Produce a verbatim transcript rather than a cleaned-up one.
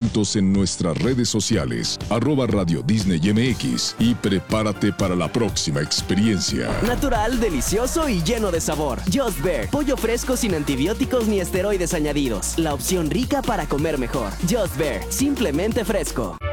juntos en nuestras redes sociales, arroba Radio Disney M X, y prepárate para la próxima experiencia. Natural, delicioso y lleno de sabor. Just Bear, pollo fresco sin antibióticos ni esteroides añadidos. La opción rica para comer mejor. Just Bear, simplemente fresco.